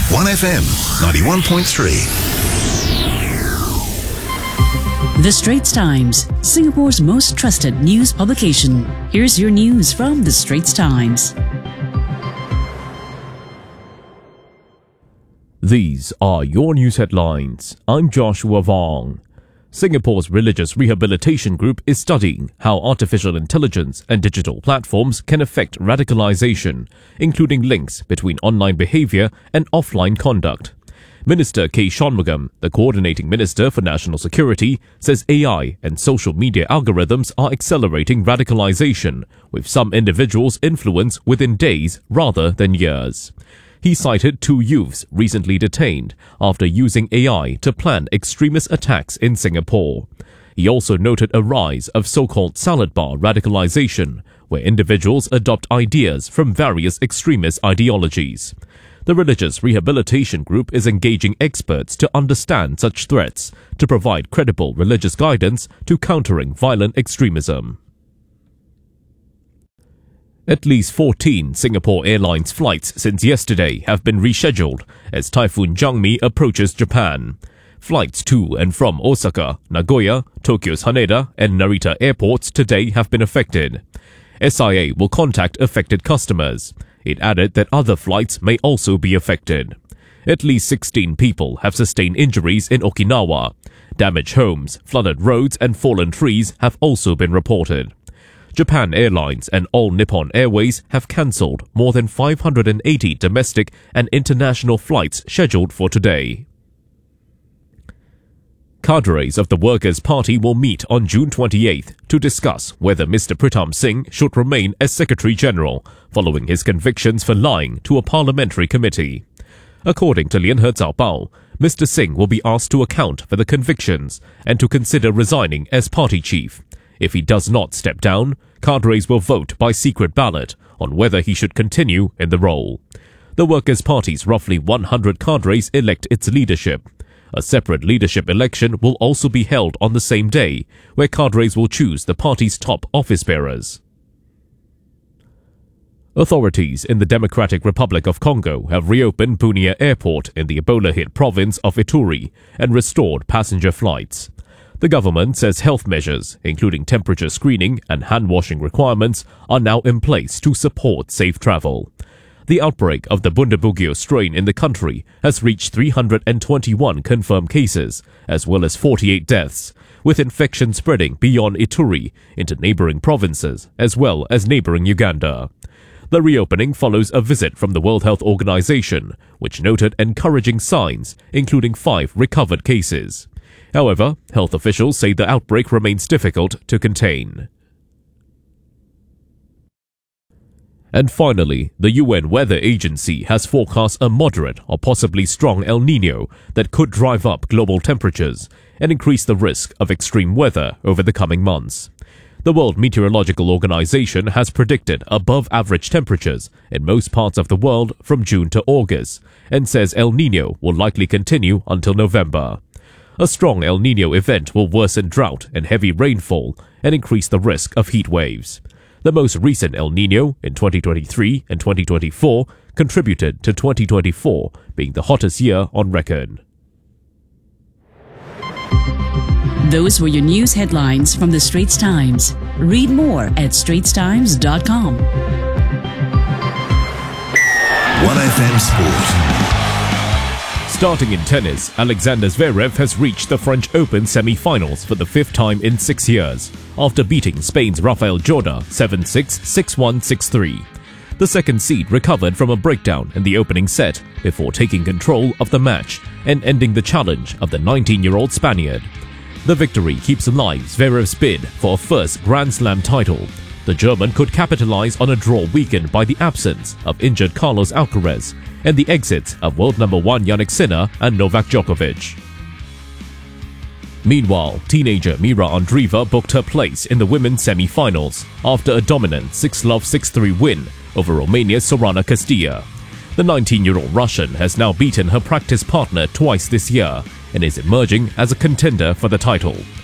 1FM 91.3. The Straits Times, Singapore's most trusted news publication. Here's your news from The Straits Times. These are your news headlines. I'm Joshua Vong. Singapore's Religious Rehabilitation Group is studying how artificial intelligence and digital platforms can affect radicalization, including links between online behavior and offline conduct. Minister K. Shanmugam, the coordinating minister for national security, says AI and social media algorithms are accelerating radicalization, with some individuals' influence within days rather than years. He cited 2 youths recently detained after using AI to plan extremist attacks in Singapore. He also noted a rise of so-called salad bar radicalization, where individuals adopt ideas from various extremist ideologies. The Religious Rehabilitation Group is engaging experts to understand such threats, to provide credible religious guidance to countering violent extremism. At least 14 Singapore Airlines flights since yesterday have been rescheduled as Typhoon Jangmi approaches Japan. Flights to and from Osaka, Nagoya, Tokyo's Haneda and Narita airports today have been affected. SIA will contact affected customers. It added that other flights may also be affected. At least 16 people have sustained injuries in Okinawa. Damaged homes, flooded roads and fallen trees have also been reported. Japan Airlines and All Nippon Airways have cancelled more than 580 domestic and international flights scheduled for today. Cadres of the Workers' Party will meet on June 28th to discuss whether Mr. Pritam Singh should remain as Secretary General following his convictions for lying to a parliamentary committee. According to Lianhe Zaobao, Mr. Singh will be asked to account for the convictions and to consider resigning as party chief. If he does not step down, cadres will vote by secret ballot on whether he should continue in the role. The Workers' Party's roughly 100 cadres elect its leadership. A separate leadership election will also be held on the same day, where cadres will choose the party's top office bearers. Authorities in the Democratic Republic of Congo have reopened Bunia Airport in the Ebola-hit province of Ituri and restored passenger flights. The government says health measures, including temperature screening and hand-washing requirements, are now in place to support safe travel. The outbreak of the Bundibugyo strain in the country has reached 321 confirmed cases, as well as 48 deaths, with infection spreading beyond Ituri into neighboring provinces, as well as neighboring Uganda. The reopening follows a visit from the World Health Organization, which noted encouraging signs, including 5 recovered cases. However, health officials say the outbreak remains difficult to contain. And finally, the UN Weather Agency has forecast a moderate or possibly strong El Niño that could drive up global temperatures and increase the risk of extreme weather over the coming months. The World Meteorological Organization has predicted above-average temperatures in most parts of the world from June to August and says El Niño will likely continue until November. A strong El Niño event will worsen drought and heavy rainfall and increase the risk of heat waves. The most recent El Niño in 2023 and 2024 contributed to 2024 being the hottest year on record. Those were your news headlines from The Straits Times. Read more at straitstimes.com. 1FM Sport. Starting in tennis, Alexander Zverev has reached the French Open semi-finals for the 5th time in 6 years, after beating Spain's Rafael Jorda 7-6, 6-1, 6-3. The second seed recovered from a breakdown in the opening set before taking control of the match and ending the challenge of the 19-year-old Spaniard. The victory keeps alive Zverev's bid for a first Grand Slam title. The German could capitalize on a draw weakened by the absence of injured Carlos Alcaraz and the exits of world number 1 Jannik Sinner and Novak Djokovic. Meanwhile, teenager Mira Andreeva booked her place in the women's semi-finals after a dominant 6-love 6-3 win over Romania's Sorana Castilla. The 19-year-old Russian has now beaten her practice partner twice this year and is emerging as a contender for the title.